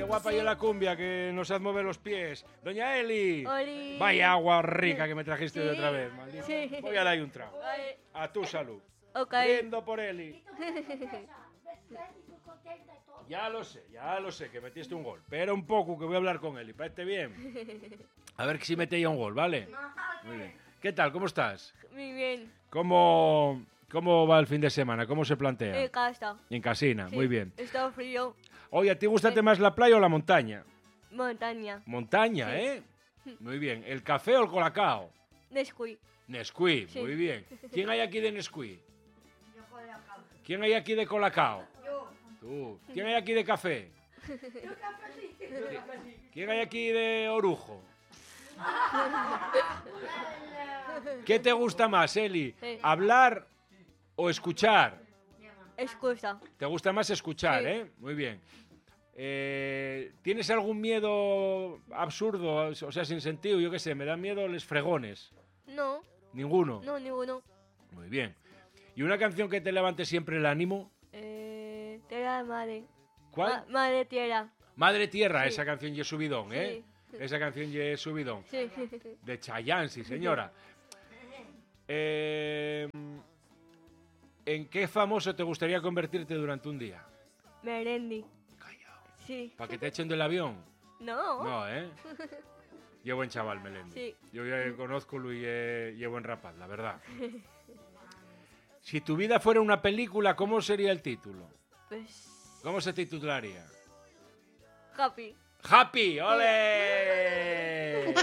Qué guapa y la cumbia que nos hace mover los pies. Doña Eli. Oli. Vaya agua rica que me trajiste de Sí. otra vez, maldita. Sí. Voy a darle un trago. Vale. A tu salud. Ok. Brindo por Eli. Ya lo sé, que metiste un gol. Espera un poco que voy a hablar con Eli. ¿Parece bien? A ver si mete ya un gol, ¿vale? Muy bien. ¿Qué tal? ¿Cómo estás? Muy bien. ¿Cómo va el fin de semana? ¿Cómo se plantea? En casa. En casina, Sí. muy bien. Está frío. Oye, ¿a ti gusta más la playa o la montaña? Montaña. Montaña, Sí. ¿eh? Muy bien. ¿El café o el colacao? Nesquik. Nesquik, Sí. muy bien. ¿Quién hay aquí de Nesquik? ¿Quién hay aquí de colacao? Tú. ¿Quién hay aquí de café? ¿Quién hay aquí de orujo? ¿Qué te gusta más, Eli? Sí. ¿Hablar o escuchar? Excusa. ¿Te gusta más escuchar, Sí. eh? Muy bien. ¿Tienes algún miedo absurdo, o sea, sin sentido? Yo qué sé, me dan miedo los fregones. No. ¿Ninguno? No, ninguno. Muy bien. ¿Y una canción que te levante siempre el ánimo? Tierra de madre. ¿Cuál? Madre tierra. Madre Tierra, Sí. esa canción ye subidón, ¿eh? Esa canción ye subidón. Sí. De Chayanne, sí, señora. ¿En qué famoso te gustaría convertirte durante un día? Merendi. Callao. Sí. ¿Para que te echen del avión? No. No, ¿eh? Yo buen chaval, Melendi. Sí. Yo ya conozco y buen rapaz, la verdad. Si tu vida fuera una película, ¿cómo sería el título? Pues. ¿Cómo se titularía? Happy. ¡Happy! ¡Ole!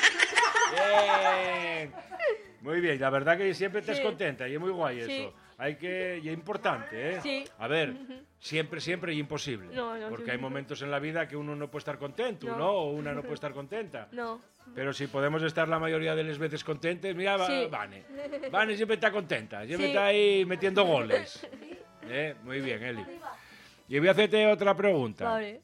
Bien. Muy bien, la verdad que siempre estás Sí. contenta y es muy guay eso. Sí. Y es importante, ¿eh? Sí. A ver, siempre es imposible. No, no, porque sí. hay momentos en la vida que uno no puede estar contento, No. ¿no? O una no puede estar contenta. No. Pero si podemos estar la mayoría de las veces contentes, mira, Sí. Vane. Vane siempre está contenta, siempre Sí. está ahí metiendo goles. Muy bien, Eli. Y voy a hacerte otra pregunta. Vale.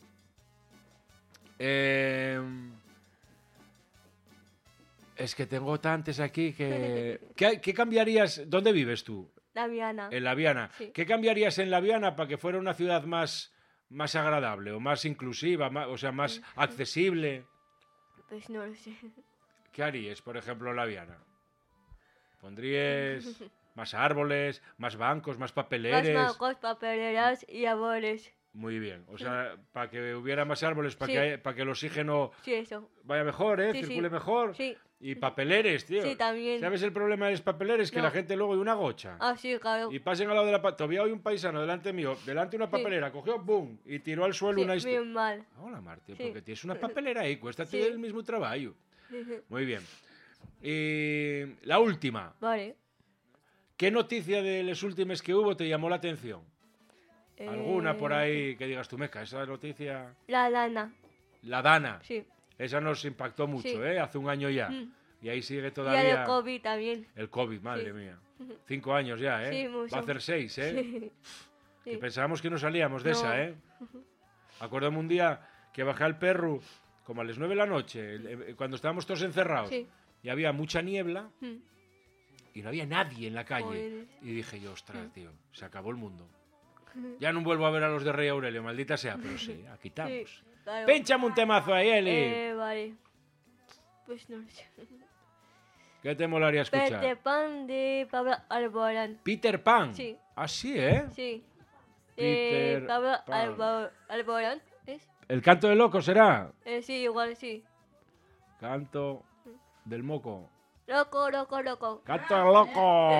Es que tengo tantas aquí que... ¿Qué cambiarías? ¿Dónde vives tú? La Viana. En La Viana. Sí. ¿Qué cambiarías en La Viana para que fuera una ciudad más agradable o más inclusiva, o sea, más accesible? Pues no lo sé. ¿Qué harías, por ejemplo, en La Viana? ¿Pondrías más árboles, más bancos, más Más papeleres? bancos, papeleras y árboles. Muy bien. O sea, para que hubiera más árboles, para Sí. para que el oxígeno Sí, eso. vaya mejor, ¿eh? Sí, Circule sí. mejor. Sí. Y papeleres, tío. Sí, también. ¿Sabes el problema de los papeleres? Que No. la gente luego hay una gocha. Ah, sí, claro. Y pasen al lado de la... Todavía hay un paisano delante mío, delante de una papelera, cogió, boom, y tiró al suelo Sí, una... bien mal. Hola, Martín, Sí. porque tienes una papelera ahí, cuesta Sí. el mismo trabajo. Muy bien. Y la última. Vale. ¿Qué noticia de las últimas que hubo te llamó la atención? ¿Alguna por ahí que digas tú, meca, esa noticia? La lana. La Dana. Sí. Esa nos impactó mucho, Sí. ¿eh? Hace un año ya. Mm. Y ahí sigue Y todavía... el COVID también. El COVID, madre Sí. mía. 5 años ya, ¿eh? Sí, mucho. Va a hacer 6, ¿eh? Sí. Que Sí. pensábamos que no salíamos de No. esa, ¿eh? Acuérdame un día que bajé al perro como a las 9 de la noche, cuando estábamos todos encerrados, Sí. y había mucha niebla Mm. y no había nadie en la calle. Joder. Y dije yo, ostras, tío, se acabó el mundo. Ya no vuelvo a ver a los de Rey Aurelio, maldita sea, pero sí, aquí estamos. Sí, claro. Pénchame un temazo ahí, Eli. Vale. Pues no lo sé. ¿Qué te molaría escuchar? Peter Pan de Pablo Alborán. Peter Pan. Sí. Ah, sí, ¿eh? Sí. Peter Pablo Pan. Alborán. ¿Es? ¿El canto del loco será? Sí, igual sí. Canto del moco. Loco, loco, loco. ¡Canto del loco!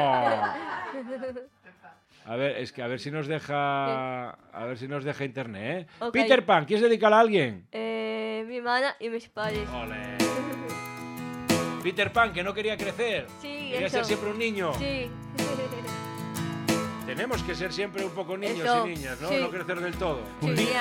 A ver, es que a ver si nos deja internet, ¿eh? Ok. Peter Pan, ¿quieres dedicarla a alguien? Mi hermana y mis padres. Ole. Peter Pan, que no quería crecer. Sí, Quería eso. ser siempre un niño. Sí. Tenemos que ser siempre un poco niños Eso, y niñas, ¿no? sí. No crecer del todo. Sí.